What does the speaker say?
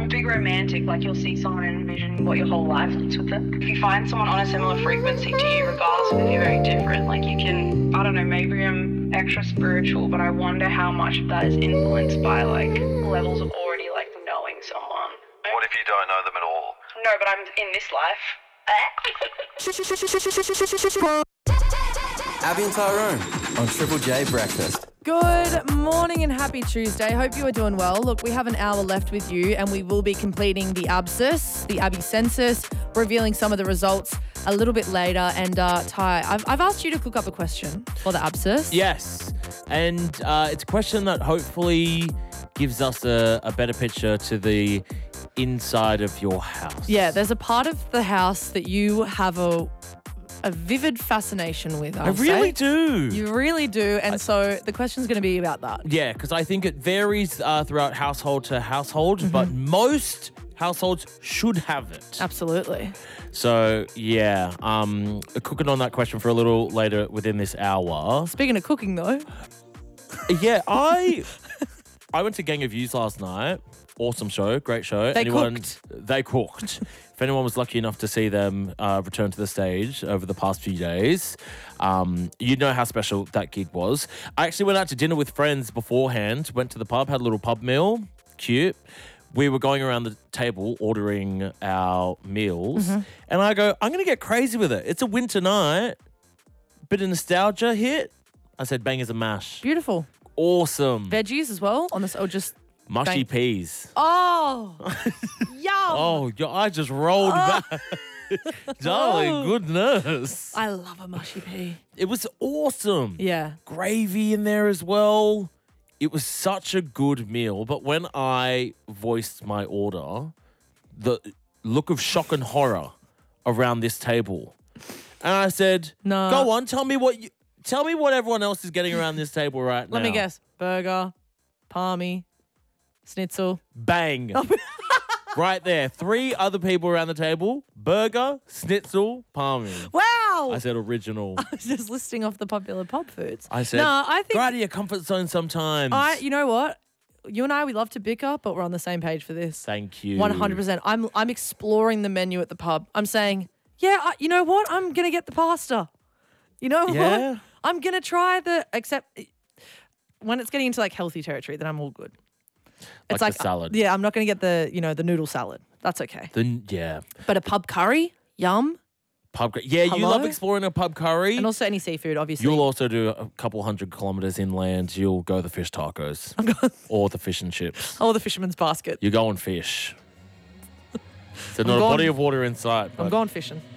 a big romantic, like you'll see someone and envision what your whole life looks with them. If you find someone on a similar frequency to you, regardless of if you're very different, like you can, I don't know, maybe I'm extra spiritual, but I wonder how much of that is influenced by like levels of already like knowing someone. What if you don't know them at all? No, but I'm in this life. Abby and Tyrone on Triple J Breakfast. Good morning and happy Tuesday. Hope you are doing well. Look, we have an hour left with you and we will be completing the ABSIS, the Abby Census, revealing some of the results a little bit later. And Ty, I've asked you to cook up a question for the ABSIS. Yes, and it's a question that hopefully gives us a better picture to the inside of your house. Yeah, there's a part of the house that you have a vivid fascination with. I really do. You really do. And so the question's going to be about that. Yeah, because I think it varies throughout household to household, but most households should have it. Absolutely. So, yeah, cooking on that question for a little later within this hour. Speaking of cooking, though. Yeah, I went to Gang of Youth last night. Awesome show, great show. They cooked. They cooked. If anyone was lucky enough to see them return to the stage over the past few days, you'd know how special that gig was. I actually went out to dinner with friends beforehand, went to the pub, had a little pub meal. Cute. We were going around the table ordering our meals, and I go, I'm going to get crazy with it. It's a winter night. Bit of nostalgia hit. I said bangers and mash. Beautiful. Awesome. Veggies as well on this, or just Mushy peas. Oh, yum. Oh, your eye just rolled back. Darling, goodness. I love a mushy pea. It was awesome. Yeah. Gravy in there as well. It was such a good meal. But when I voiced my order, the look of shock and horror around this table. And I said, No. Go on, tell me what everyone else is getting around this table right now. Let me guess. Burger, palmy, schnitzel. Bang. Right there. 3 other people around the table. Burger, schnitzel, palmy. Wow. I said original. I was just listing off the popular pub foods. I said, no, I think go out of your comfort zone sometimes. you know what? You and I, we love to bicker, but we're on the same page for this. Thank you. 100%. I'm exploring the menu at the pub. I'm saying, yeah, you know what? I'm going to get the pasta. You know Yeah. what? I'm going to try except when it's getting into like healthy territory, then I'm all good. It's Like the salad. Yeah, I'm not going to get the noodle salad. That's okay. Yeah. But a pub curry, yum. Yeah, you Hello? love exploring a pub curry. And also any seafood, obviously. You'll also do a couple 100 kilometres inland. You'll go the fish tacos or the fish and chips. Oh, the fisherman's basket. You're going fish. So not a body of water in sight. I'm but going fishing.